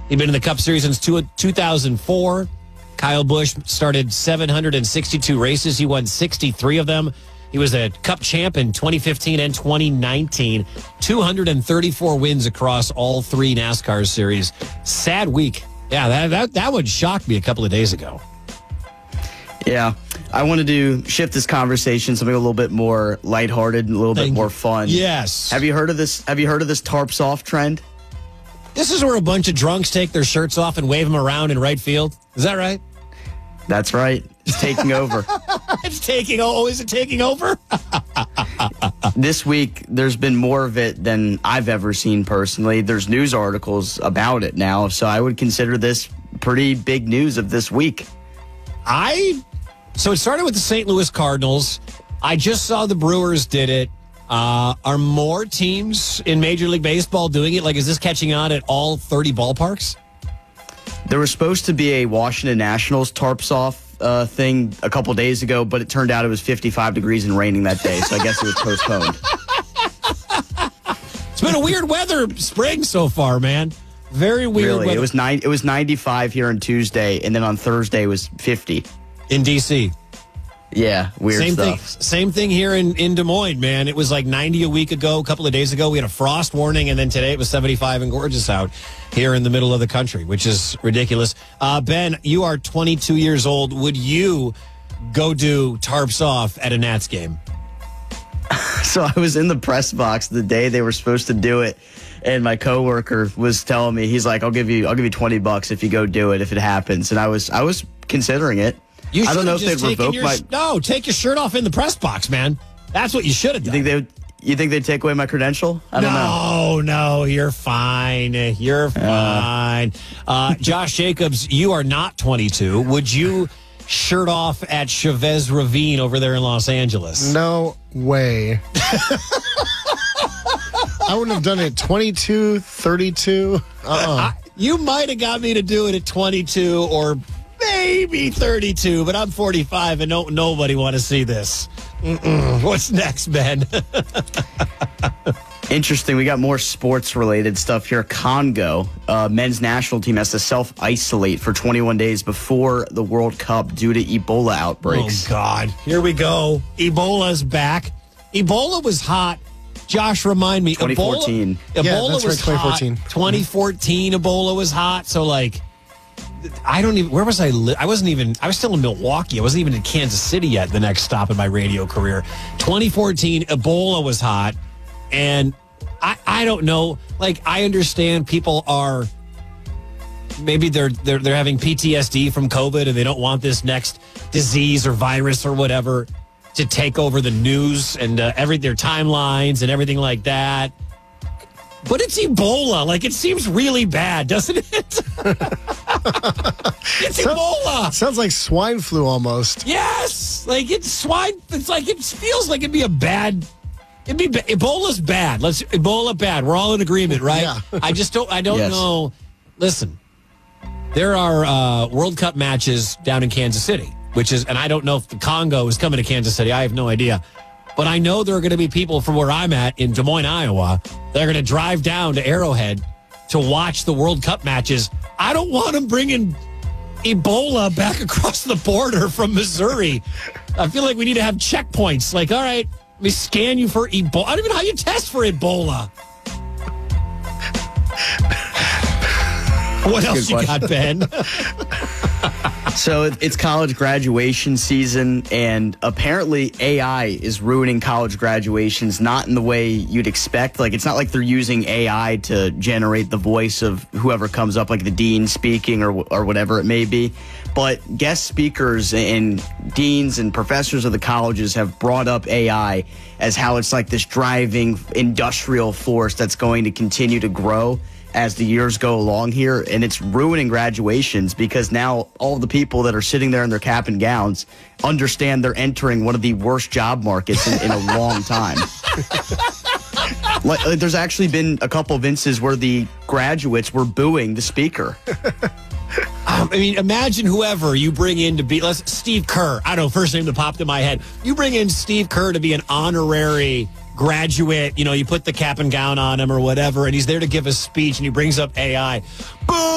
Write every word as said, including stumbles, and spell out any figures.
He'd been in the Cup Series since two, two thousand four. Kyle Busch started seven hundred sixty-two races. He won sixty-three of them. He was a Cup champ in twenty fifteen and twenty nineteen. two hundred thirty-four wins across all three NASCAR series. Sad week. Yeah, that, that, that one shocked me a couple of days ago. Yeah. I wanted to shift this conversation something a little bit more lighthearted and a little Thank bit more you. fun. Yes. Have you heard of this? Have you heard of this tarps off trend? This is where a bunch of drunks take their shirts off and wave them around in right field. Is that right? That's right. It's taking over. It's taking. Oh, is it taking over? This week, there's been more of it than I've ever seen personally. There's news articles about it now, so I would consider this pretty big news of this week. I. So it started with the Saint Louis Cardinals. I just saw the Brewers did it. Uh, are more teams in Major League Baseball doing it? Like, is this catching on at all thirty ballparks? There was supposed to be a Washington Nationals tarps off uh, thing a couple days ago, but it turned out it was fifty-five degrees and raining that day, so I guess it was postponed. It's been a weird weather spring so far, man. Very weird Really, weather. it was nine. It was ninety-five here on Tuesday, and then on Thursday it was fifty in D C. Yeah, weird same stuff. Thing, same thing here in, in Des Moines, man. It was like ninety a week ago, a couple of days ago. We had a frost warning, and then today it was seventy-five and gorgeous out here in the middle of the country, which is ridiculous. Uh, Ben, you are twenty-two years old. Would you go do tarps off at a Nats game? So I was in the press box the day they were supposed to do it, and my coworker was telling me, he's like, "I'll give you, I'll give you twenty bucks if you go do it if it happens." And I was, I was considering it. You I don't know if just they'd taken revoke your, my. No, take your shirt off in the press box, man. That's what you should have You done. think they would? You think they'd take away my credential? I don't know. No, no, you're fine. You're fine. Uh, Josh Jacobs, you are not twenty-two. Would you shirt off at Chavez Ravine over there in Los Angeles? No way. I wouldn't have done it at twenty-two, thirty-two. Uh-uh. I, you might have got me to do it at twenty-two or maybe thirty-two, but I'm forty-five and don't nobody want to see this. Mm-mm. What's next, Ben? Interesting. We got more sports-related stuff here. Congo, uh, men's national team has to self-isolate for twenty-one days before the World Cup due to Ebola outbreaks. Oh, God. Here we go. Ebola's back. Ebola was hot. Josh, remind me. twenty fourteen. Ebola, Yeah, Ebola that's was right, twenty fourteen. hot. twenty fourteen Ebola was hot. So, like, I don't even, where was I? Li- I wasn't even, I was still in Milwaukee. I wasn't even in Kansas City yet, the next stop in my radio career. twenty fourteen, Ebola was hot. And I, I don't know, like, I understand people are, maybe they're, they're, they're having P T S D from COVID and they don't want this next disease or virus or whatever to take over the news and uh, every their timelines and everything like that. But it's Ebola. Like, it seems really bad, doesn't it? It's Ebola. Sounds like swine flu almost. Yes. Like, it's swine. It's like, it feels like it'd be a bad. It'd be ba- Ebola's bad. Let's Ebola bad. We're all in agreement, right? Yeah. I just don't. I don't Yes. know. Listen, there are uh, World Cup matches down in Kansas City, which is, and I don't know if the Congo is coming to Kansas City. I have no idea. But I know there are going to be people from where I'm at in Des Moines, Iowa. They're going to drive down to Arrowhead to watch the World Cup matches. I don't want them bringing Ebola back across the border from Missouri. I feel like we need to have checkpoints. Like, all right, let me scan you for Ebola. I don't even know how you test for Ebola. What else you got, Ben? So it- it's college graduation season, and apparently A I is ruining college graduations, not in the way you'd expect. Like, it's not like they're using A I to generate the voice of whoever comes up, like the dean speaking or or whatever it may be. But guest speakers and deans and professors of the colleges have brought up A I as how it's like this driving industrial force that's going to continue to grow as the years go along here, and it's ruining graduations because now all the people that are sitting there in their cap and gowns understand they're entering one of the worst job markets in, in a long time. like, like, there's actually been a couple of instances where the graduates were booing the speaker. Um, I mean, imagine whoever you bring in to be, let's Steve Kerr. I don't know, first name that popped in my head. You bring in Steve Kerr to be an honorary graduate. You know, you put the cap and gown on him or whatever, and he's there to give a speech, and he brings up A I. Boom!